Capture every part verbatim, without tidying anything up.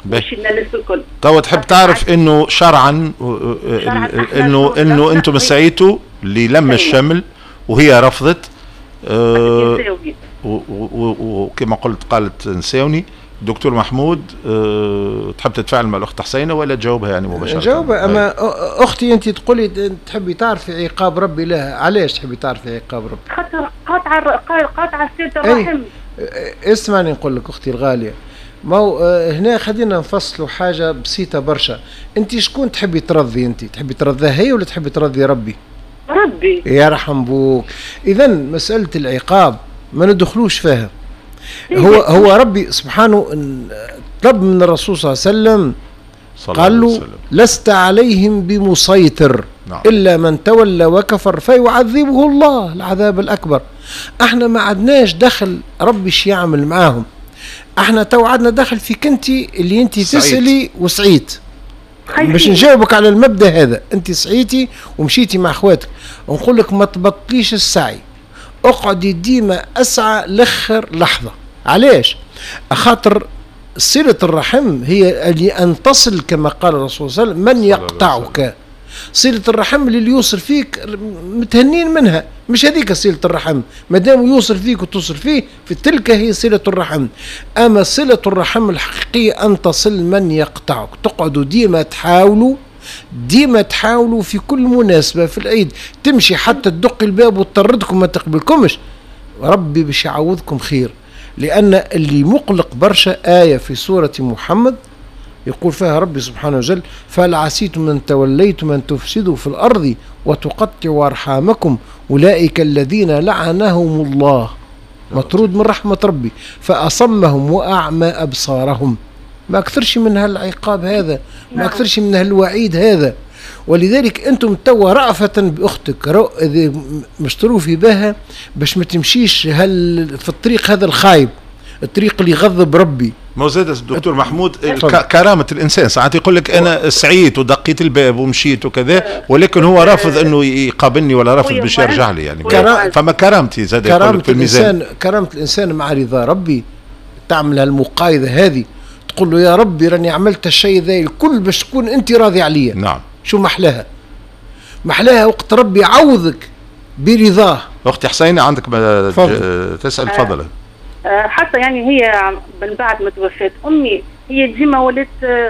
مش الناس الكل. تو تحب تعرف انه شرعا انه انه انتم سعيتوا للم الشمل وهي رفضت، وكما قلت قالت نساوني. دكتور محمود أه تحب تتفاعل مع الاخت حسينه ولا تجاوبها يعني مباشره؟ جاوبها. اما اختي انت تقولي تحبي تعرفي عقاب ربي لها، علاش تحبي تعرفي عقاب ربي؟ خاطر قاطعه قاطعه صله الرحم. اسمعني نقول لك اختي الغاليه، ما هو هنا خلينا نفصلوا حاجه بسيطه برشا. انت شكون تحبي ترضي؟ انت تحبي ترضيها هي ولا تحبي ترضي ربي؟ ربي يرحم بوك. اذا مساله العقاب ما ندخلوش فيها. هو هو ربي سبحانه طلب من الرسول صلى الله عليه وسلم، قال له لست عليهم بمسيطر نعم. إلا من تولى وكفر فيعذبه الله العذاب الأكبر. احنا ما عدناش دخل ربي ايش يعمل معاهم، احنا تو عدنا دخل فيك انت اللي انت تسألي وسعيت. باش نجاوبك على المبدأ هذا، انت سعيتي ومشيتي مع اخواتك، ونقول لك ما تبطليش السعي، اقعدي ديما اسعى لاخر لحظه. علاش؟ خاطر صله الرحم هي اللي ان تصل كما قال الرسول صلى الله عليه وسلم من يقطعك. صله الرحم اللي يوصل فيك متهنين منها، مش هذيك صله الرحم، ما دام يوصل فيك وتوصل فيه في تلك هي صله الرحم. اما صله الرحم الحقيقيه ان تصل من يقطعك. تقعدوا ديما تحاولوا ديما تحاولوا في كل مناسبة في العيد تمشي حتى تدق الباب وتطردكم ما تقبلكمش، ربي باش يعوضكم خير. لأن اللي مقلق برشا آية في سورة محمد يقول فيها ربي سبحانه وتعالى فهل عسيتم من توليتم أن تفسدوا في الأرض وتقطعوا أرحامكم أولئك الذين لعنهم الله مطرود من رحمة ربي فأصمهم وأعمى أبصارهم. ما أكثرش من هالعقاب هذا، ما أكثرش من هالوعيد هذا. ولذلك أنتم توا رأفة بأختك مشتروا في بها باش ما تمشيش هل في الطريق هذا الخايب، الطريق اللي يغضب ربي. ما زاد الدكتور محمود كرامة الإنسان، ساعات يقول لك أنا سعيت ودقيت الباب ومشيت وكذا، ولكن هو رافض أنه يقابلني ولا رافض باش يرجع لي يعني. كرا... فما كرامتي زاد كرامة في الميزان. الإنسان كرامة الإنسان مع رضا ربي. تعمل هالمقايضة هذه تقول له يا ربي راني عملت الشيء ذا الكل باش تكون أنت راضي عليا. نعم. شو محلاها؟ محلاها وقت ربي يعوضك برضاه. أختي حسينة عندك ما تسأل تفضل. أه حتى يعني هي من بعد ما توفات امي هي ديما ولات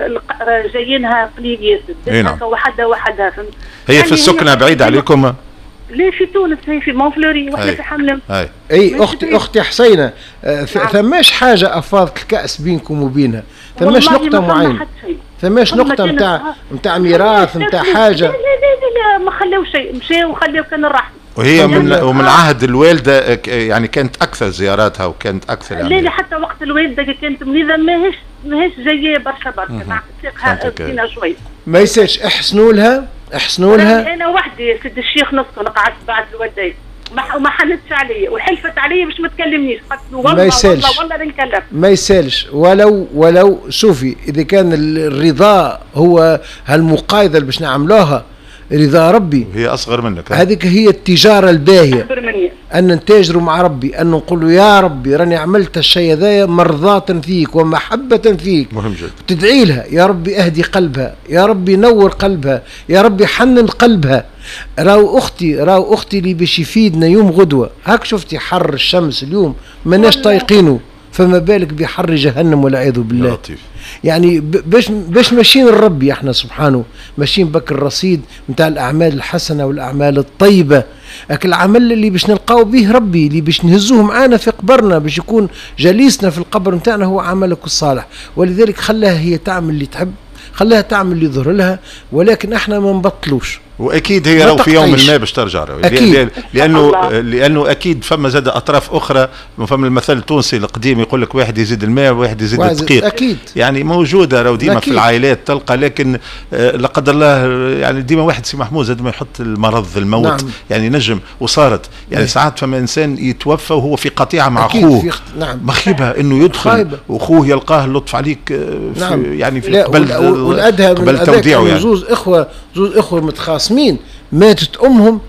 جايينها قليل ياسر نعم. وحدها وحدها فهمت. هي يعني في السكنه بعيد عليكم؟ لا في تونس، هي في مونفلوري واحنا في حملم. اي, أي اختي اختي حسينه آه ثماش حاجه افاضت الكاس بينكم وبينها، ثماش نقطه معينه، ثماش نقطه نتاع نتاع ميراث نتاع حاجه. لا لا لا ما خلاو شيء، مشاو وخلاو كان الرحم. وهي من ومن عهد الوالده يعني كانت اكثر زياراتها وكانت اكثر يعني. لا لا حتى وقت الوالده كانت مريضه ماهيش ماهيش جايه برشا برشا مع ثقها فينا شوي. ما يسالش احسنوا لها احسنوا لها. انا وحدي سيد الشيخ نسكن قعدت بعد الوالدين وما حنتش عليا وحلفت عليا باش ما تكلمنيش، قلت له والله والله والله نكلم. ما يسالش ولو ولو شوفي اذا كان الرضا هو هالمقايضه اللي باش نعملوها رضا ربي هي أصغر منك. هذيك هي التجارة الباهية، أن نتاجروا مع ربي، أن نقول له يا ربي راني عملت الشيء ذا مرضاة فيك ومحبة فيك. مهم جدا. تدعي لها يا ربي أهدي قلبها، يا ربي نور قلبها، يا ربي حنن قلبها. راو أختي راو أختي اللي باش يفيدنا يوم غدوة، هاك شفتي حر الشمس اليوم ماناش طايقينه، فما بالك بحر جهنم والعياذ بالله. لطيف. يعني باش باش ماشيين لربي احنا سبحانه، ماشيين بك الرصيد نتاع الاعمال الحسنه والاعمال الطيبه، لكن العمل اللي باش نلقاو به ربي اللي باش نهزوه معانا في قبرنا باش يكون جليسنا في القبر نتاعنا هو عملك الصالح. ولذلك خلاها هي تعمل اللي تحب، خلاها تعمل اللي يظهر لها، ولكن احنا ما نبطلوش. واكيد هي لو في يوم ما باش ترجع أكيد. لانه لانه اكيد فما زاد اطراف اخرى، فما المثل التونسي القديم يقول لك واحد يزيد الماء وواحد يزيد الدقيق. اكيد يعني موجوده راهو ديما في العائلات تلقى، لكن آه لا قدر الله يعني ديما واحد سي محمود زاد ما يحط المرض الموت. نعم. يعني نجم وصارت يعني ساعات فما انسان يتوفى وهو في قطيعه مع اخوه. نعم. مخيبه انه يدخل واخوه يلقاه اللطف عليك في نعم. يعني في قبل قبل توديعه. يعني زوز اخوه زوز اخوه متخاصمين ماتت امهم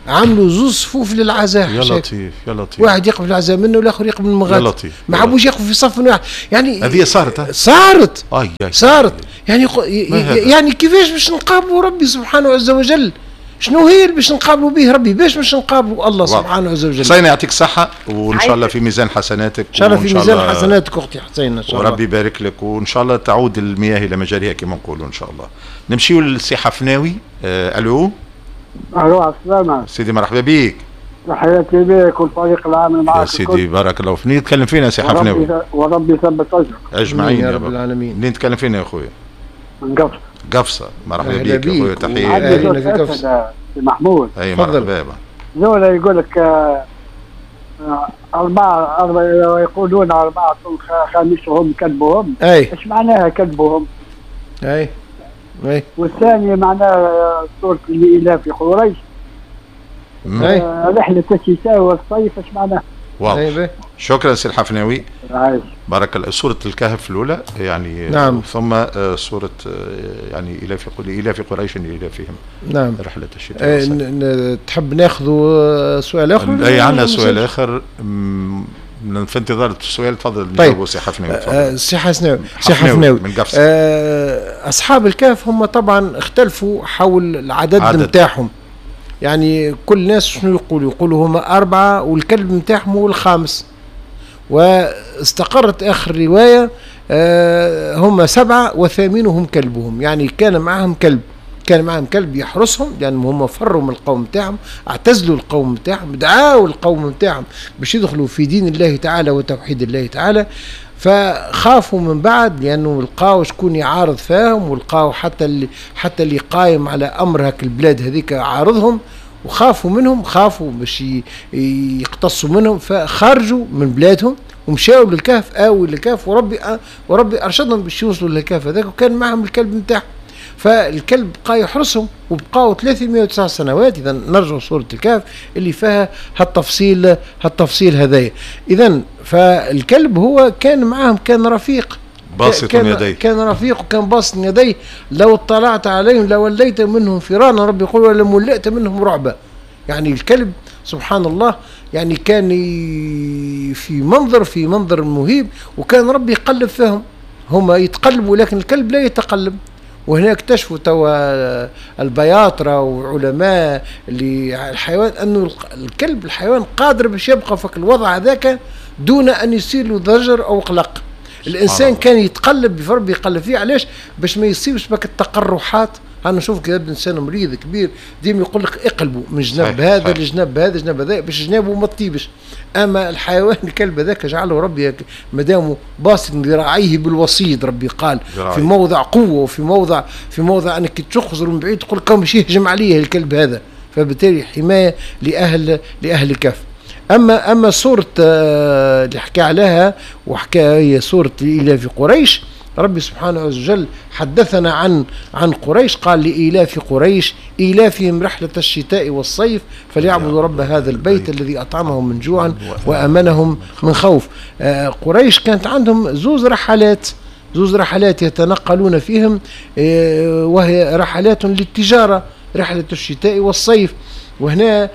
عملوا زوز صفوف للعزاء. يا لطيف يا لطيف. واحد يقف العزاء منه والاخر يقف من المغاد. يا لطيف. ما عبوش يقفوا في صف واحد. يعني هذه صارت صارت آي صارت يعني يعني كيفاش باش نقابلوا ربي سبحانه عز وجل؟ شنو هي اللي باش نقابلوا به ربي؟ باش باش نقابلوا الله سبحانه عز وجل. حسين يعطيك الصحة وإن شاء الله في ميزان حسناتك. إن شاء الله في ميزان حسناتك أختي حسين إن شاء الله. وربي يبارك لك وإن شاء الله تعود المياه إلى مجاريها كما نقولوا إن شاء الله. نمشيو للسي حفناوي. آه ألو. ألو السلامة. سيدي مرحبا بك. تحياتي لك والفريق العامل معك. يا سيدي بارك الله فيك. منين نتكلم فينا سي حفناوي؟ وربي يثبت أجرك. أجمعين يا رب العالمين. منين نتكلم فينا يا أخويا؟ من قفص. قفصة. مرحبا بك يا أخويا تحية. عندي في قفصة. محمود. أي مرحبا. زولا يقول لك أربعة أربعة يقولون أربعة خامسهم كذبهم. أي. إيش معناها كذبهم؟ أي. أي. والثانية معناها سورة الإيلاف في قريش. آه رحلة الشتاء والصيف إيش معناها؟ واضح. شكرا سي الحفناوي. عايش. بارك الله. سورة الكهف الأولى يعني. نعم. ثم آه سورة آه يعني إيلاف إيلاف قريش إيلافهم. نعم. رحلة الشتاء والصيف. آه تحب ناخذ سؤال آخر؟ أي عندنا سؤال آخر في انتظار السؤال. تفضل. طيب سي حفناوي. آه سي حفناوي. سي حفناوي من قفص. آه أصحاب الكهف هم طبعا اختلفوا حول العدد نتاعهم. يعني كل ناس شنو يقولوا؟ يقولوا هما أربعة والكلب نتاعهم هو الخامس. واستقرت آخر رواية آه هم سبعة وثامنهم كلبهم. يعني كان معهم كلب كان معهم كلب يحرسهم لأنهم هم فروا من القوم نتاعهم، اعتزلوا القوم نتاعهم، دعاوا القوم نتاعهم باش يدخلوا في دين الله تعالى وتوحيد الله تعالى. فخافوا من بعد لانه لقاو شكون يعارض فيهم، ولقاو حتى اللي حتى اللي قايم على امر هاك البلاد هذيك عارضهم، وخافوا منهم، خافوا باش يقتصوا منهم، فخرجوا من بلادهم ومشاو للكهف، آووا للكهف، وربي وربي ارشدهم باش يوصلوا للكهف هذاك، وكان معهم الكلب نتاعهم. فالكلب بقى يحرسهم وبقاوا ثلاثمائة وتسع سنوات. اذا نرجعوا سوره الكهف اللي فيها هالتفصيل هالتفصيل هذايا. اذا فالكلب هو كان معهم، كان رفيق باسط يديه، كان رفيق وكان باسط يديه. لو اطلعت عليهم لوليت منهم فرارا، ربي يقول ولملئت منهم رعبا. يعني الكلب سبحان الله يعني كان في منظر في منظر مهيب، وكان ربي يقلب فيهم، هم يتقلبوا لكن الكلب لا يتقلب. وهنا اكتشفوا توا البياطرة وعلماء اللي الحيوان أنه الكلب الحيوان قادر باش يبقى في الوضع هذاك دون أن يصير له ضجر أو قلق. الإنسان كان يتقلب بفرب يقلب فيه، علاش؟ باش ما يصيبش بك التقرحات. أنا نشوف كذا إنسان مريض كبير ديما يقول لك اقلبوا من جنب هذا لجنب هذا جنب هذا باش جنابه ما تطيبش. أما الحيوان الكلب هذاك جعله ربي مدامه باسط ذراعيه بالوسيط، ربي قال جرعي. في موضع قوة وفي موضع في موضع أنك تخزر من بعيد تقول كم باش يهجم عليه الكلب هذا، فبالتالي حماية لأهل لأهل الكهف. أما أما سورة اللي حكى عليها وحكى هي سورة إيلاف قريش، ربي سبحانه عز وجل حدثنا عن عن قريش، قال لإيلاف قريش إيلافهم رحلة الشتاء والصيف فليعبدوا رب هذا البيت الذي أطعمهم من جوع وأمنهم من خوف. آه قريش كانت عندهم زوز رحلات زوز رحلات يتنقلون فيهم، آه وهي رحلات للتجارة، رحلة الشتاء والصيف. وهنا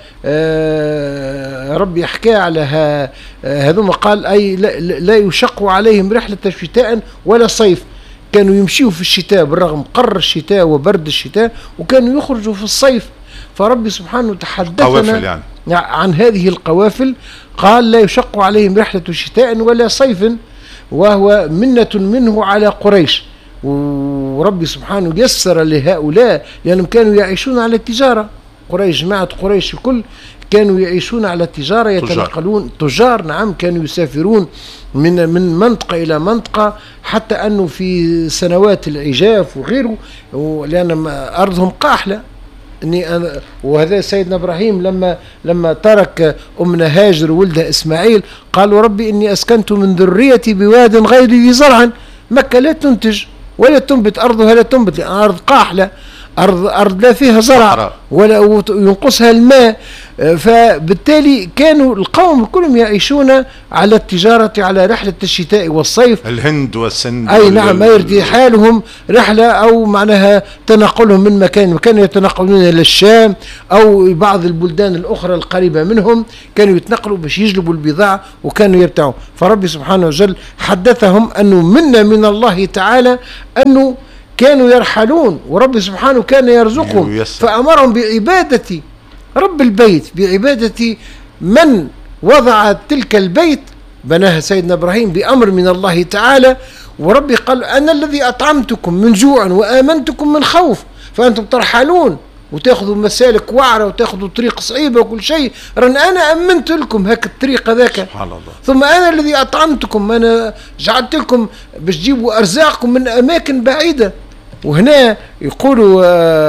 آه ربي يحكي على هذوما، قال أي لا, لا يشق عليهم رحلة شتاء ولا صيف. كانوا يمشيوا في الشتاء بالرغم قر الشتاء وبرد الشتاء، وكانوا يخرجوا في الصيف. فربي سبحانه تحدثنا يعني. عن هذه القوافل، قال لا يشق عليهم رحلة شتاء ولا صيف، وهو منة منه على قريش. وربي سبحانه يسر لهؤلاء لأنهم كانوا يعيشون على التجارة. قريش جماعة قريش الكل كانوا يعيشون على التجارة، يتنقلون تجار. نعم، كانوا يسافرون من من منطقة إلى منطقة، حتى أنه في سنوات العجاف وغيره، لأن أرضهم قاحلة. إني وهذا سيدنا إبراهيم لما لما ترك أمنا هاجر وولدها إسماعيل قال ربي إني أسكنت من ذريتي بواد غير ذي زرع. مكة لا تنتج ولا تنبت، أرضها لا تنبت لأن أرض قاحلة. أرض أرض لا فيها زرع ولا ينقصها الماء، فبالتالي كانوا القوم كلهم يعيشون على التجارة على رحلة الشتاء والصيف، الهند والسند. أي نعم، يرتي حالهم رحلة أو معناها تنقلهم من مكان لمكان، يتنقلون إلى الشام أو بعض البلدان الأخرى القريبة منهم، كانوا يتنقلوا باش يجلبوا البضاعة وكانوا يرتعوا. فربي سبحانه وتعالى حدثهم أنه منا من الله تعالى أنه كانوا يرحلون ورب سبحانه كان يرزقهم، فأمرهم بعبادة رب البيت، بعبادة من وضع تلك البيت، بناها سيدنا إبراهيم بأمر من الله تعالى. وربي قال أنا الذي أطعمتكم من جوع وآمنتكم من خوف، فأنتم ترحلون وتاخذوا مسالك وعرة وتاخذوا طريق صعيبة وكل شيء، رن أنا أمنت لكم هاك الطريق هذاك، سبحان الله. ثم أنا الذي أطعمتكم، أنا جعلت لكم باش تجيبوا أرزاقكم من أماكن بعيدة. وهنا يقولوا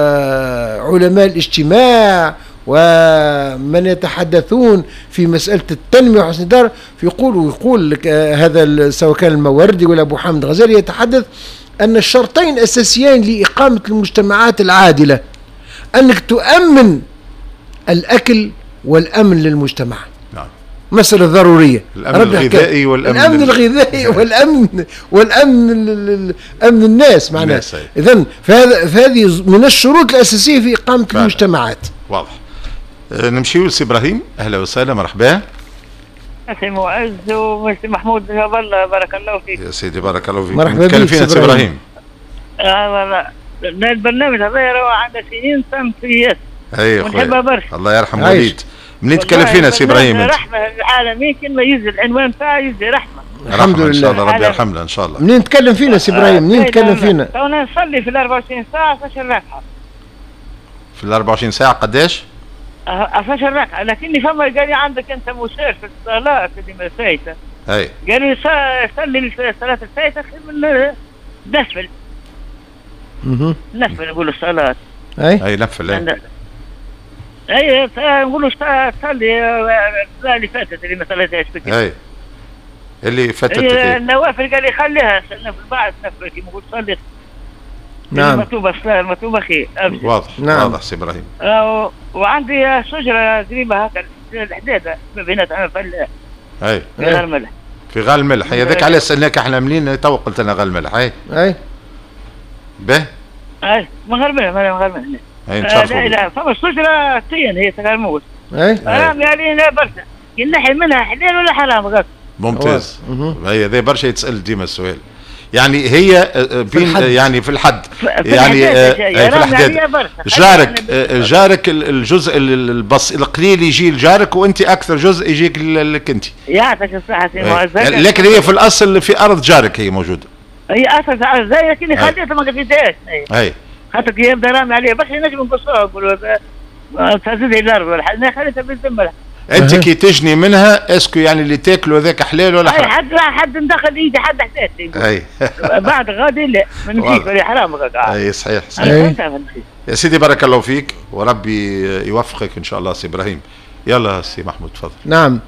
علماء الاجتماع ومن يتحدثون في مسألة التنمية وحسن الدار، يقولوا يقول هذا سواء كان الموردي ولا أبو حامد الغزالي، يتحدث أن الشرطين الأساسيين لإقامة المجتمعات العادلة أنك تؤمن الأكل والأمن للمجتمع. نعم. مسألة ضرورية. الأمن الغذائي والأمن الأمن الغذائي والأمن والأمن أمن الناس معناه. إذن فهذه من الشروط الأساسية في إقامة فعلا. المجتمعات. واضح. أه نمشي لسي إبراهيم. أهلا وسهلا، مرحبا. سي معز وسي محمود، والله بارك الله فيك. يا سيدي بارك الله فيك. مرحبا بك سي إبراهيم. اه والله البرنامج هذا يروى عنده سنين تمثيليات. اي ونحبها برشا. الله يرحم وليد. منين تتكلم فينا سي ابراهيم؟ رحمه للعالمين، كلمه يجزي العنوان تاعها يجزي رحمه. الحمد لله. ان شاء الله ربي يرحمنا ان شاء الله. منين تتكلم فينا سي ابراهيم؟ منين تتكلم فينا؟ تونا نصلي في ال أربعة وعشرين ساعه عشرة ركعه. في ال أربعة وعشرين ساعه قداش؟ عشرة ركعه، لكني فما قال لي عندك انت مشير في الصلاه اللي ما فايته. اي. قال لي صلي الصلاه الفايته من دسفل. اها. نفل نقول الصلاه. اي. اي نفل. اي نقولوا صلي اللي فاتت اللي ما صليتهاش بكري. اي اللي فاتت اي النوافل قال لي خليها نفل بعد نفل كيما قلت صلي. نعم. مكتوبه الصلاه مكتوبه خير. واضح. نعم. واضح سي ابراهيم. آه وعندي شجره قريبه هكا الحداده ما بيناتها فلاح. اي. في غار الملح. في غار الملح، هذاك علاش سالناك احنا منين تو قلت لنا غار الملح. اي. اي. به. اي من غار الملح، من غار الملح. اي نشرفوا. لا لا فما الشجره تين هي تغرموس. اي. حرام علينا برشا، ينحي منها حلال ولا حرام غير. ممتاز. هي ذي برشا يتسال ديما السؤال. يعني هي بين في يعني في الحد في يعني في الحداد جارك جارك الجزء البص القليل يجي لجارك وانت اكثر جزء يجيك لك انت. يعطيك الصحه سي معز. لكن هي في الاصل في ارض جارك هي موجوده. هي اصل زي لكن خليتها ما قفيتهاش. اي خاطر كي يبدا رامي عليه برشا نجم نقصوها نقولوا تزيد الارض ولا حاجه، خليتها بالذمه. انت كي تجني منها اسكو يعني اللي تاكله هذاك حلال ولا حرام؟ اي حد لا حد ندخل ايدي حد حساسي. اي بعد غادي لا ما نمشيش ولا حرام هكاك. اي صحيح صحيح. يا سيدي بارك الله فيك وربي يوفقك ان شاء الله سي ابراهيم. يلا سي محمود تفضل. نعم.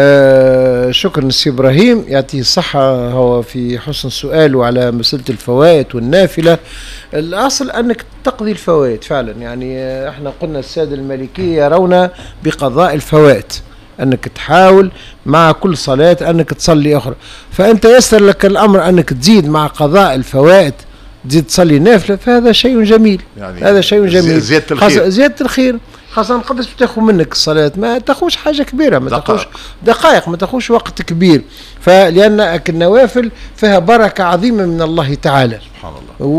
آه شكرا سي ابراهيم، يعطيه الصحة. هو في حسن سؤاله على مسألة الفوائد والنافلة. الأصل أنك تقضي الفوائد فعلا، يعني احنا قلنا السادة المالكية يرون بقضاء الفوائد، أنك تحاول مع كل صلاة أنك تصلي أخرى، فأنت يسر لك الأمر أنك تزيد مع قضاء الفوائد تزيد تصلي نافلة، فهذا شيء جميل. يعني هذا شيء جميل. زيادة الخير. زيادة الخير، خاصة قداش بتاخذ منك الصلاة، ما تاخذش حاجة كبيرة، ما تاخذش دقائق، ما تاخذش وقت كبير، فلأن النوافل فيها بركة عظيمة من الله تعالى. سبحان الله.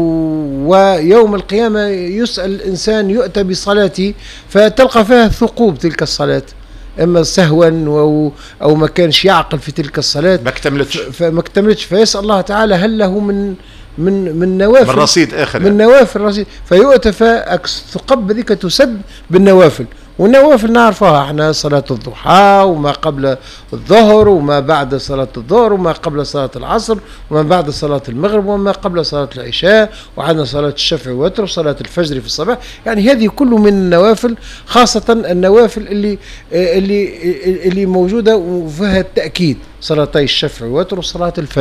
ويوم القيامة يسأل الإنسان يؤتى بصلاته فتلقى فيها ثقوب تلك الصلاة، اما سهوا او او ما كانش يعقل في تلك الصلاة ما اكتملتش فما اكتملتش، فيسأل الله تعالى هل له من من من نوافل، من رصيد اخر، من يعني. نوافل رصيد، فيؤتى فالثقب ذيك تسد بالنوافل. والنوافل نعرفها احنا صلاة الضحى وما قبل الظهر وما بعد صلاة الظهر وما قبل صلاة العصر وما بعد صلاة المغرب وما قبل صلاة العشاء، وعندنا صلاة الشفع والوتر وصلاة الفجر في الصباح. يعني هذه كله من النوافل، خاصة النوافل اللي اللي اللي موجودة وفيها التأكيد، صلاتي الشفع والوتر وصلاة الفجر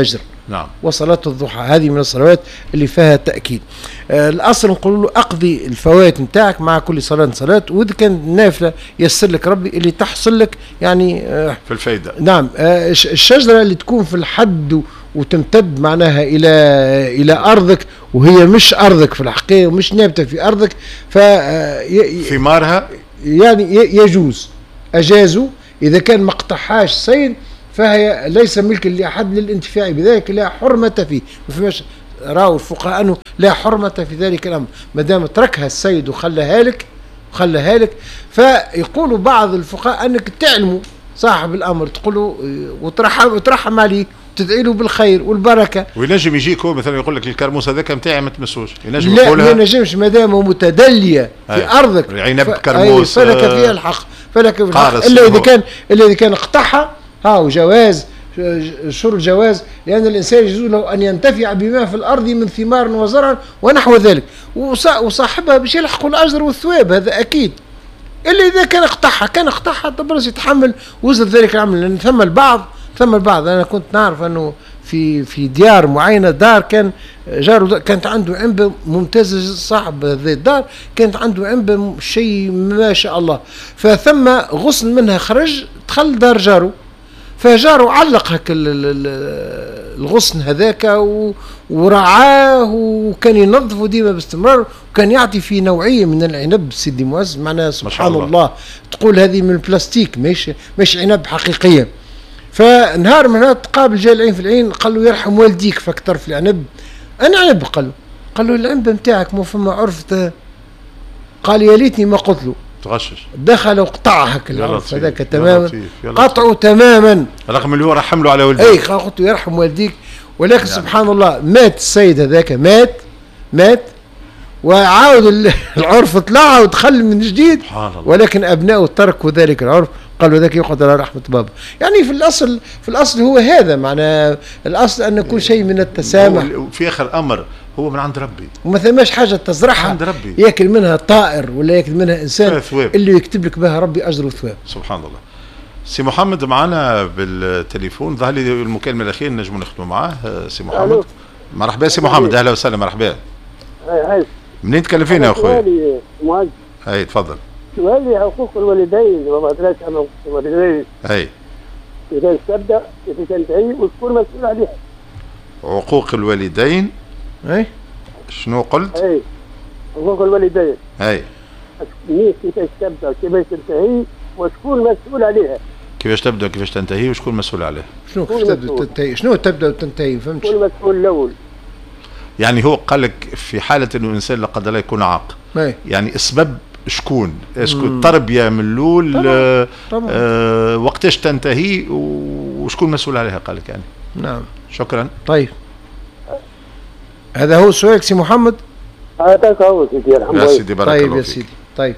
نعم. وصلاة الضحى هذه من الصلوات اللي فيها تأكيد. آه الأصل نقول له أقضي الفوائد نتاعك مع كل صلاة صلاة، وإذا كان نافلة يسر لك ربي اللي تحصل لك يعني آه في الفايدة. نعم. آه الشجرة اللي تكون في الحد وتمتد معناها إلى إلى أرضك وهي مش أرضك في الحقيقة ومش نابتة في أرضك، ف ثمارها يعني يجوز أجازوا إذا كان ما اقتحاش صيد فهي ليس ملك لأحد للانتفاع بذلك، لا حرمة فيه. ما فيش راوا الفقهاء أنه لا حرمة في ذلك الأمر ما دام تركها السيد وخلها لك وخلها لك. فيقولوا بعض الفقهاء أنك تعلموا صاحب الأمر تقولوا وترحم وترحم عليه تدعي له بالخير والبركه. وينجم يجيك هو مثلا يقول لك الكرموس هذاك نتاعي ما تمسوش، ينجم لا يقولها؟ لا ما ينجمش ما دام متدليه في ارضك عنب كرموس فلك فيها الحق، فلك فيها الحق الا اذا كان الا اذا كان اقطعها. ها جواز شرط جواز، لان الانسان يجوز له ان ينتفع بما في الارض من ثمار وزرع ونحو ذلك، وصاحبها باش يلحق الاجر والثواب هذا اكيد. الا اذا كان اقطعها، كان اقطعها طب يتحمل وزن ذلك العمل. لان ثم البعض ثم البعض انا كنت نعرف انه في في ديار معينه دار كان جاره كانت عنده عنبه ممتازه، صاحب هذه الدار كانت عنده عنبه شيء ما شاء الله، فثم غصن منها خرج دخل دار جاره، فجاره علق هك الغصن هذاك ورعاه وكان ينظفه ديما باستمرار، وكان يعطي في نوعيه من العنب سيدي معز معناها سبحان الله. الله تقول هذه من البلاستيك مش مش عنب حقيقيه. فنهار من هذا تقابل جاي العين في العين قال له يرحم والديك فاكتر في العنب. انا عنب قال له قال له العنب نتاعك مو فما عرفته؟ قال يا ليتني ما قلت له. تغشش دخل وقطع هك العرف هذاك تماما، قطعه تماما رغم اللي هو رحم له على والديك. اي قلت له يرحم والديك، ولكن يعني. سبحان الله مات السيد هذاك مات مات وعاود العرف طلع ودخل من جديد، ولكن ابنائه تركوا ذلك العرف قالوا ذاك يقعد على رحمة بابا. يعني في الأصل في الأصل هو هذا معناه الأصل أن يكون شيء من التسامح. في آخر أمر هو من عند ربي، وما ثماش حاجة تزرعها عند ربي ياكل منها طائر ولا ياكل منها إنسان اللي يكتب لك بها ربي أجر وثواب. سبحان الله. سي محمد معنا بالتليفون، ظهر لي المكالمة الأخيرة نجم نختم معاه. سي محمد مرحبا. سي محمد أهلا وسهلا. مرحبا. منين تكلم فينا يا أخوي؟ هاي تفضل. سؤالي حقوق الوالدين وما أدراك عن حقوق الوالدين. أي. إذا تبدأ إذا تنتهي وتكون مسؤول عليها. عقوق الوالدين. أي. شنو قلت؟ أي. حقوق الوالدين. أي. كيفاش تبدأ كيفاش تنتهي وتكون مسؤول عليها. كيفاش تبدأ وكيفاش تنتهي وشكون مسؤول عليها؟ شنو كيفاش تبدأ وتنتهي؟ شنو تبدأ وتنتهي؟ فهمتش؟ كل مسؤول الأول. يعني هو قال لك في حالة إنه الإنسان لا قدر الله يكون عاق. أي. يعني اسباب شكون؟ اسكو التربيه من الاول طبعا. طبعا. آه وقتاش تنتهي وشكون مسؤول عليها؟ قال لك يعني. نعم. شكرا. طيب هذا هو سؤالك سي محمد؟ هذاك هو سيدي الحمد لله. يا سيدي بارك طيب الله يا فيك. سيدي. طيب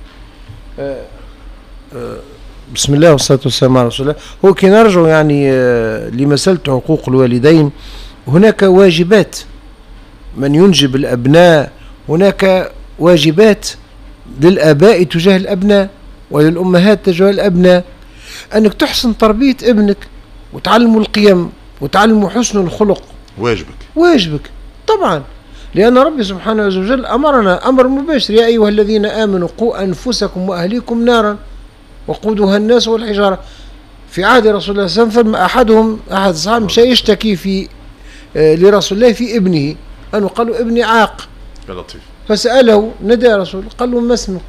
آه آه بسم الله والصلاه والسلام على رسول الله. هو كي نرجع يعني آه لمساله حقوق الوالدين، هناك واجبات من ينجب الابناء، هناك واجبات للآباء تجاه الأبناء وللأمهات تجاه الأبناء، أنك تحسن تربية ابنك وتعلمه القيم وتعلمه حسن الخلق. واجبك واجبك طبعا، لأن ربي سبحانه وتعالى أمرنا أمر مباشر: يا أيها الذين آمنوا قوا أنفسكم وأهليكم نارا وقودها الناس والحجارة. في عهد رسول الله صلى الله عليه وسلم أحدهم أحد الصحابة مشى يشتكي في آه لرسول الله في ابنه، أنه قالوا ابني عاق. يا لطيف. فسأله ندى رسول قال له ما اسمك؟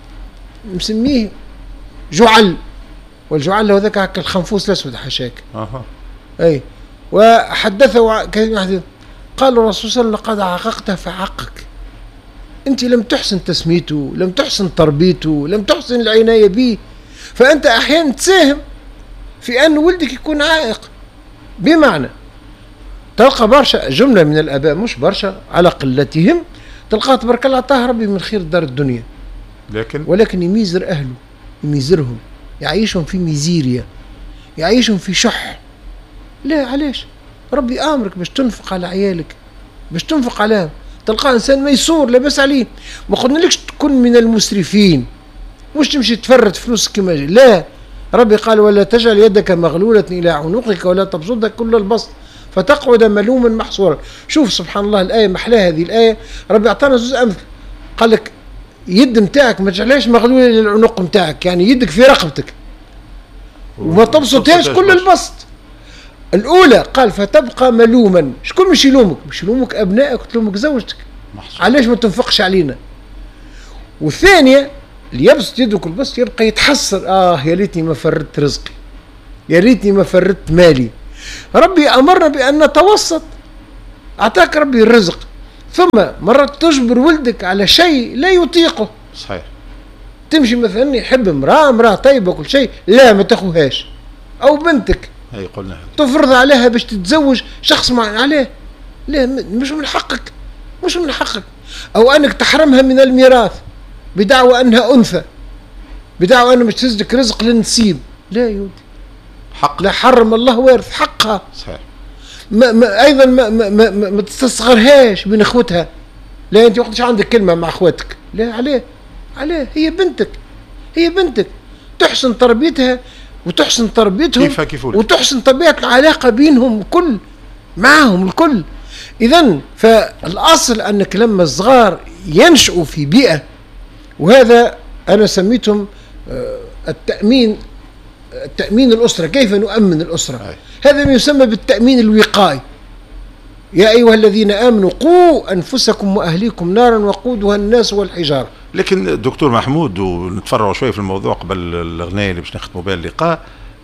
مسميه جعل، والجعل له ذاك هكا الخنفوس الأسود حشاك. أها. أي. وحدثه كلمة حديث قال الرسول صلى الله عليه وسلم لقد عاققته فحقك. أنت لم تحسن تسميته، لم تحسن تربيته، لم تحسن العناية به، فأنت أحيانا تساهم في أن ولدك يكون عائق. بمعنى تلقى برشا جملة من الآباء، مش برشا على قلتهم، تلقاه تبارك الله عطاه ربي من خير دار الدنيا، لكن ولكن يميزر أهله، يميزرهم، يعيشهم في ميزيريا، يعيشهم في شح. لا، علاش؟ ربي آمرك باش تنفق على عيالك، باش تنفق عليهم. تلقاه إنسان ميسور لاباس عليه، ما قلنالكش تكون من المسرفين، مش تمشي تفرط فلوسك كما جي. لا، ربي قال: ولا تجعل يدك مغلولة إلى عنقك ولا تبسطها كل البسط فتقعد ملوما محصورا. شوف سبحان الله الآية محلاها هذه الآية، ربي أعطانا زوز أمثل، قال لك يد متاعك ما تجعلهاش مغلولة للعنق متاعك، يعني يدك في رقبتك وما تبسطهاش كل البسط. الأولى قال فتبقى ملوما، شكون مش يلومك؟ مش يلومك أبنائك وتلومك زوجتك، علاش ما تنفقش علينا. والثانية اللي يبسط يده كل بسط يبقى يتحسر، آه يا ليتني ما فردت رزقي، يا ليتني ما فردت مالي. ربي أمرنا بأن نتوسط، أعطاك ربي الرزق، ثم مرات تجبر ولدك على شيء لا يطيقه. صحيح. تمشي مثلا يحب امرأة امرأة طيبة كل شيء، لا ما تاخوهاش، أو بنتك هي قلنا تفرض عليها باش تتزوج شخص معين، عليه لا مش من حقك، مش من حقك. أو أنك تحرمها من الميراث بدعوى أنها أنثى، بدعوى أنها مش تزدك رزق للنسيب، لا يودي حق، لا حرم الله وارث حقها. صحيح. ما ما أيضا ما ما ما, ما, ما تستصغرهاش من إخوتها، لا أنت وقتش عندك كلمة مع إخواتك، لا عليه عليه، هي بنتك، هي بنتك، تحسن تربيتها وتحسن تربيتهم كيف كيف وتحسن طبيعة العلاقة بينهم الكل، معهم الكل. إذن فالأصل أنك لما الصغار ينشأوا في بيئة، وهذا أنا سميتهم التأمين، التأمين الأسرة، كيف نؤمن الأسرة؟ أي. هذا ما يسمى بالتأمين الوقائي. يا أيها الذين آمنوا قوا أنفسكم وأهليكم نارا وقودها الناس والحجارة. لكن دكتور محمود، ونتفرعوا شوي في الموضوع قبل الأغنية اللي باش نختموا بها اللقاء،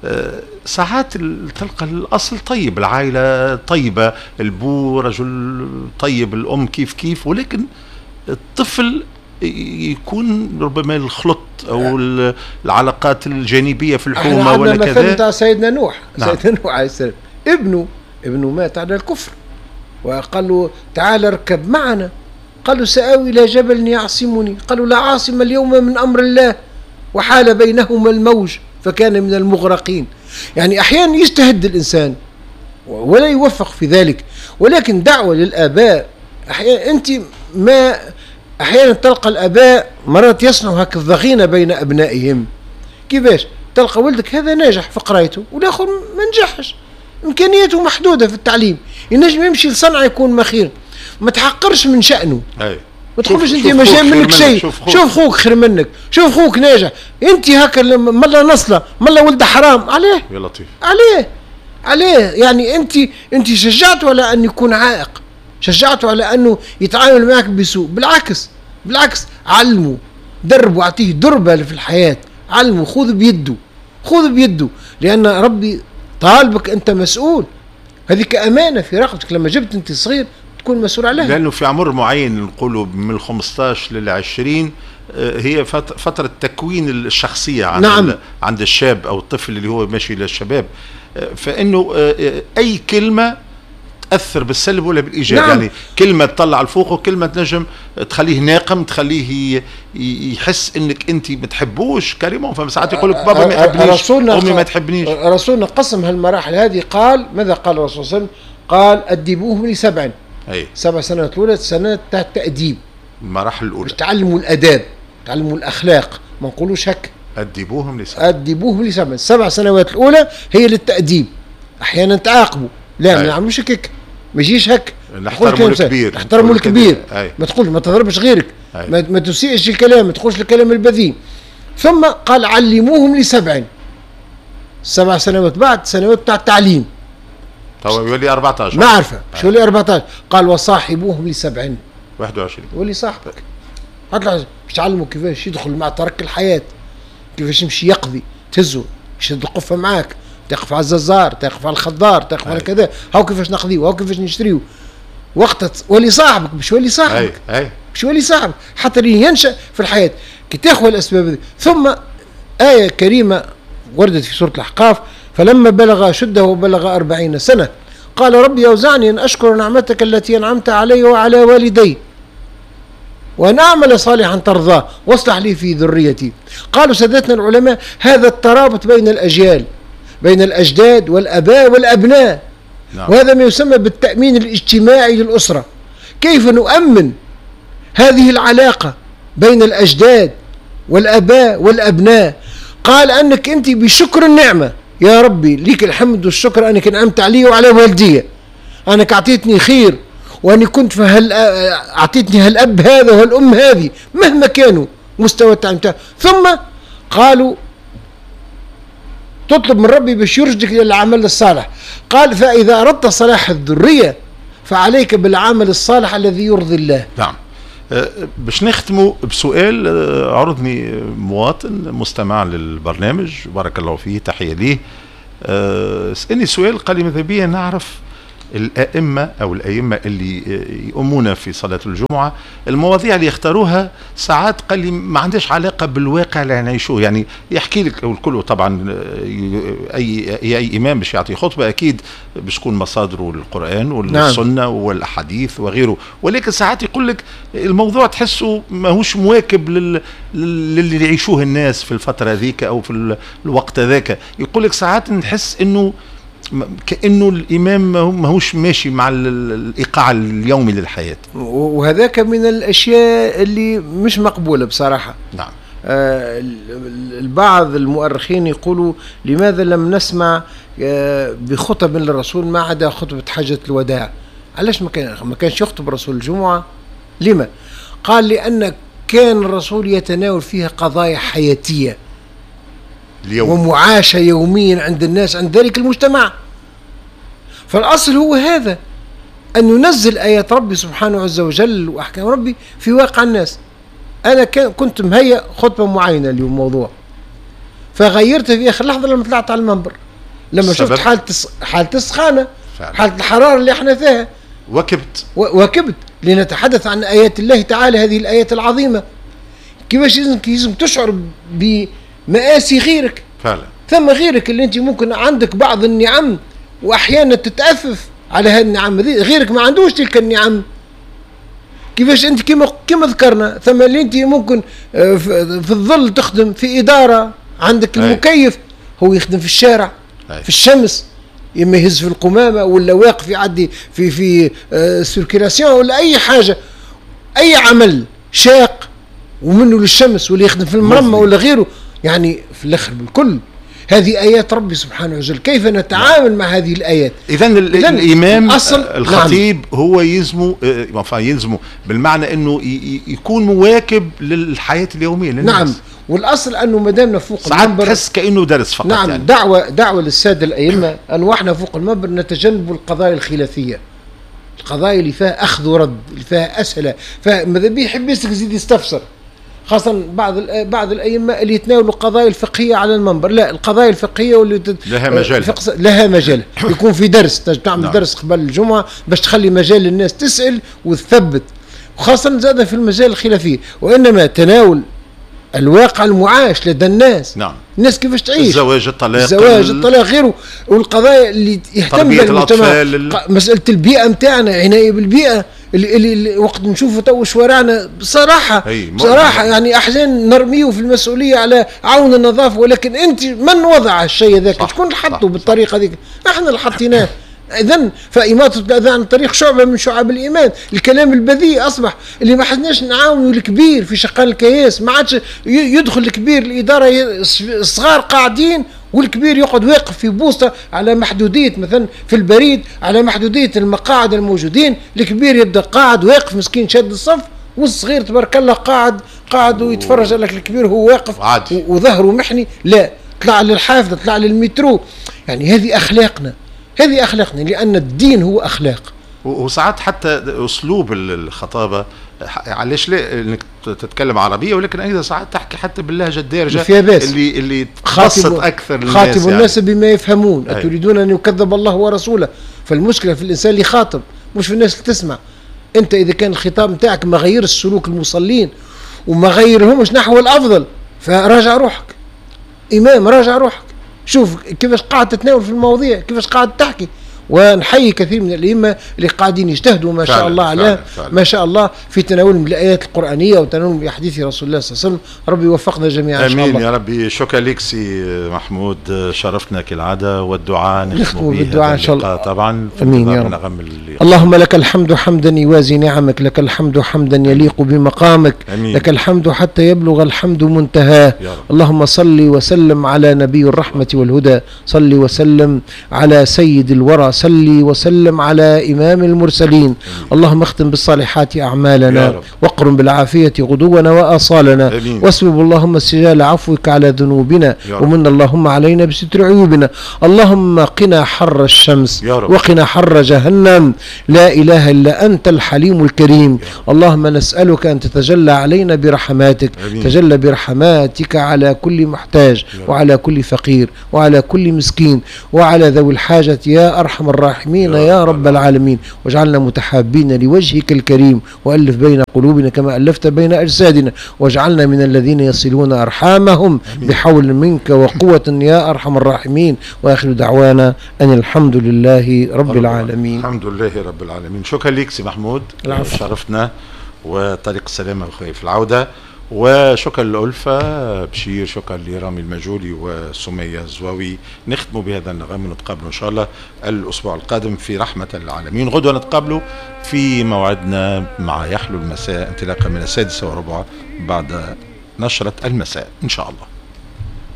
ساعات تلقى الأصل طيب، العائلة طيبة، البو رجل طيب، الأم كيف كيف، ولكن الطفل يكون ربما الخلط أو العلاقات الجانبية في الحومة ولا كذا. مثلا تاع سيدنا نوح، نعم. سيدنا نوح عليه السلام ابنه ابنه مات على الكفر، وقال له تعال اركب معنا، قالوا سآوي إلى جبل يعصمني، قالوا لا عاصم اليوم من أمر الله، وحال بينهما الموج فكان من المغرقين. يعني أحيانا يجتهد الإنسان ولا يوفق في ذلك، ولكن دعوة للآباء. أحيانا أنت ما أحيانا تلقى الآباء مرات يصنعوا هكذا الضغينة بين أبنائهم. كيفاش؟ تلقى ولدك هذا ناجح في قرايته والآخر ما نجحش، إمكانياته محدودة في التعليم، ينجم يمشي لصنعة يكون مخير، ما تحقرش من شأنه. أي. ما تقولش انت ما جاي منك شيء، شوف خوك خير منك، شوف خوك ناجح، انت هكا ملا نصله ملا ولد حرام، عليه يا لطيف، عليه عليه يعني انت انت شجعته على ان يكون عائق، شجعته على انه يتعامل معك بسوء. بالعكس بالعكس علمه، دربه، اعطيه دربه في الحياه، علمه، خذ بيده، خذ بيده، لان ربي طالبك، انت مسؤول، هذيك امانه في رقبتك. لما جبت انت صغير تكون مسؤول عليها، لانه في عمر معين نقولوا من الخمسطاش للعشرين هي فتره تكوين الشخصيه عند نعم. عند الشاب او الطفل اللي هو ماشي للشباب، فانه اي كلمه تاثر بالسلب ولا بالايجاب. نعم. يعني كلمه تطلع لفوق وكلمه تنجم تخليه ناقم، تخليه يحس انك انت ما تحبوش كريمون. فساعات يقول لك بابا ما يحبنيش، امي ما تحبنيش. رسولنا قسم هالمراحل هذه، قال ماذا قال الرسول صلى الله عليه وسلم؟ قال أدبوهم لسبع، أي. سبع سنوات الأولى سنوات تحت تأديب، المراحل الأولى، مش تعلموا الأداب، تعلموا الأخلاق، ما نقولوش هك. أدبوهم لسبع، أدبوهم لسبع، السبع سنوات الأولى هي للتأديب. أحيانا تعاقبوا، لا ما نعملوش هيك، ما يجيش هك، نحترموا الكبير، نحترموا الكبير، ما تقولش ما تضربش غيرك، ما, ما تسيئش الكلام، ما تقولش الكلام البذيء. ثم قال علموهم لسبع، سبع سنوات بعد سنوات بتاع التعليم، تو يولي أربعطاش، ما عارفه شو يولي أربعطاش. قال وصاحبوهم لسبعين، واحد وعشرين، ولي صاحبك هطلع باش تعلمه كيفاش يدخل مع ترك الحياه، كيفاش يمشي يقضي، تهزه يشد القفه معاك، تقف على الززار، تقف على الخضار، تقف على كذا، هاو كيفاش نقضيه، هاو كيفاش نشتريه. وقت ولي صاحبك باش ولي صاحبك، أي. باش ولي صاحبك حتى ينشأ في الحياه كي تاخذ الاسباب دي. ثم آية كريمة وردت في سورة الأحقاف، فلما بلغ شده وبلغ أربعين سنة قال ربي أوزعني أن أشكر نعمتك التي أنعمت علي وعلى والدي وأن أعمل صالحا ترضاه واصلح لي في ذريتي. قالوا سادتنا العلماء هذا الترابط بين الأجيال، بين الأجداد والأباء والأبناء. نعم. وهذا ما يسمى بالتأمين الاجتماعي للأسرة. كيف نؤمن هذه العلاقة بين الأجداد والأباء والأبناء؟ قال أنك أنت بشكر النعمة، يا ربي ليك الحمد والشكر أنك أنعمت علي وعلى والدي، أنك أعطيتني خير، وأني كنت في هال أعطيتني هالأب هذا وهالأم هذه مهما كانوا مستوى التعليم. ثم قالوا تطلب من ربي باش يرشدك إلى العمل الصالح. قال فإذا أردت صلاح الذرية فعليك بالعمل الصالح الذي يرضي الله. نعم. أه باش نختموا بسؤال أه عرضني مواطن مستمع للبرنامج بارك الله فيه، تحية ليه. أه سألني سؤال، قال لي ماذا بيا نعرف الأئمة أو الأئمة اللي يؤمون في صلاة الجمعة المواضيع اللي يختاروها ساعات قال لي ما عندهاش علاقة بالواقع اللي نعيشوه. يعني يحكي لك الكل طبعا أي أي إمام باش يعطي خطبة أكيد باش تكون مصادره القرآن والسنة نعم. والأحاديث وغيره، ولكن ساعات يقول لك الموضوع تحسه ماهوش مواكب لل... للي يعيشوه الناس في الفترة ذيك أو في الوقت ذاك. يقول لك ساعات نحس إنه كأنه الإمام ما هوش ماشي مع الإيقاع اليومي للحياة، وهذاك من الأشياء اللي مش مقبولة بصراحة. نعم. آه البعض المؤرخين يقولوا لماذا لم نسمع آه بخطب للرسول ما عدا خطبة حجة الوداع؟ علاش ما كان ما كانش يخطب رسول الجمعة؟ لما؟ قال لأن كان الرسول يتناول فيها قضايا حياتية اليوم. ومعاشة يوميا عند الناس عند ذلك المجتمع. فالأصل هو هذا، أن ننزل آيات ربي سبحانه عز وجل وأحكام ربي في واقع الناس. أنا كنت مهيأ خطبة معينة اليوم موضوع، فغيرتها في آخر لحظة لما طلعت على المنبر، لما شفت حالة حالة السخانة، حالة الحرارة اللي احنا فيها، وكبت وكبت لنتحدث عن آيات الله تعالى، هذه الآيات العظيمة. كيفاش لازم تشعر بمآسي غيرك فعلا. ثم غيرك اللي انت ممكن عندك بعض النعم واحيانا تتأفف على هذه النعم، غيرك ما عندوش تلك النعم. كيفاش انت كما كما ذكرنا ثم اللي انت ممكن في الظل تخدم في إدارة، عندك المكيف هو يخدم في الشارع في الشمس، اما يهز في القمامة ولا واقف يعدي في في سيركيلاسيون ولا اي حاجة، اي عمل شاق ومنه للشمس، واللي يخدم في المرمى ولا غيره. يعني في الاخر بالكل هذه آيات ربي سبحانه وتعالى، كيف نتعامل نعم. مع هذه الآيات. إذن الإمام الخطيب نعم. هو يلزمه يلزمه بالمعنى أنه يكون مواكب للحياة اليومية للناس. نعم. والأصل أنه ما دامنا فوق ساعات المنبر تحس كأنه درس فقط. نعم يعني. دعوة دعوة للسادة الأئمة أن وإحنا فوق المنبر نتجنب القضايا الخلافية، القضايا اللي فيها أخذ ورد، اللي فيها أسئلة، فماذا بيه يحب يزيد يستفسر، خاصة بعض بعض الأئمة اللي يتناولوا القضايا الفقهية على المنبر. لا، القضايا الفقهية واللي تد... لها مجال لها مجال يكون في درس تعمل نعم. درس قبل الجمعة باش تخلي مجال للناس تسأل وتثبت، وخاصة زاد في المجال الخلافي. وإنما تناول الواقع المعاش لدى الناس. نعم. الناس كيفاش تعيش، الزواج، الطلاق، الزواج، الطلاق، غيره، والقضايا اللي يهتم بها المجتمع. ال... مسألة البيئة متاعنا، عناية بالبيئة، اللي, اللي, اللي وقت نشوفوا تو شوارعنا بصراحة بصراحة يعني أحيانا نرميه في المسؤولية على عون النظافة، ولكن أنت من وضع الشيء ذاك؟ شكون اللي حطه بالطريقة ذيك؟ احنا اللي حطيناه. إذن فإماطة الأذى عن الطريق شعبة من شعب الإيمان. الكلام البذيء أصبح اللي ما حدناش نعاونوا الكبير في شقال الكياس، ما عادش يدخل الكبير الإدارة، الصغار قاعدين والكبير يقعد واقف في بوسطة على محدودية مثلا في البريد، على محدودية المقاعد الموجودين. الكبير يبدأ قاعد واقف مسكين شاد الصف، والصغير تبارك الله قاعد قاعد ويتفرج على الكبير وهو واقف وظهره محني. لا، طلع للحافظة، طلع للمترو. يعني هذه أخلاقنا، هذه أخلاقنا، لأن الدين هو أخلاق. وساعات حتى أسلوب الخطابة، علاش لا انك تتكلم عربية، ولكن أيضا ساعات تحكي حتى باللهجة الدارجة اللي اللي تبسط أكثر الناس. خاطب يعني. الناس بما يفهمون. أي. أتريدون أن يكذب الله ورسوله؟ فالمشكلة في الإنسان اللي خاطب، مش في الناس اللي تسمع. أنت إذا كان الخطاب متاعك ما غير السلوك المصلين وما غيرهمش نحو الأفضل، فراجع روحك إمام، راجع روحك، شوف كيفاش قاعد تتناول في المواضيع، كيفاش قاعد تحكي. ونحيي كثير من الأئمة اللي قاعدين يجتهدوا ما شاء الله عليه، ما شاء الله في تناولهم الآيات القرآنية وتناولهم بأحاديث رسول الله صلى الله عليه وسلم. ربي يوفقنا جميعا إن شاء الله. آمين يا ربي. شكرا لك سي محمود، شرفتنا كالعادة، والدعاء نختم به بالدعاء إن شاء الله طبعا. آمين يا رب. اللهم لك الحمد حمدا يوازي نعمك، لك الحمد حمدا يليق بمقامك، أمين. لك الحمد حتى يبلغ الحمد منتهاه. اللهم صل وسلم على نبي الرحمة والهدى، صل وسلم على سيد الورى صل وسلم على إمام المرسلين. اللهم اختم بالصالحات أعمالنا واقرم بالعافية غدونا وآصالنا، واسبب اللهم سجال عفوك على ذنوبنا، ومن اللهم علينا بستر عيوبنا. اللهم قنا حر الشمس وقنا حر جهنم، لا إله إلا أنت الحليم الكريم. اللهم نسألك أن تتجلى علينا برحماتك، تجلى برحماتك على كل محتاج وعلى كل فقير وعلى كل مسكين وعلى ذوي الحاجة يا أرحم الراحمين يا رب العالمين. واجعلنا متحابين لوجهك الكريم، وألف بين قلوبنا كما ألفت بين أجسادنا، واجعلنا من الذين يصلون أرحامهم بحول منك وقوة يا أرحم الراحمين. وآخر دعوانا أن الحمد لله رب العالمين. الحمد لله رب العالمين. شكرا لك سي محمود، شرفتنا، وطريق السلامة أخوي في العودة. وشكرا لألفة بشير، شكرا لرامي المجولي وسمية الزواوي. نختم بهذا النغم ونتقابل إن شاء الله الأسبوع القادم في رحمة العالمين. غدوة نتقابلوا في موعدنا مع يحلو المساء انطلاقا من السادسة وربع بعد نشرة المساء إن شاء الله.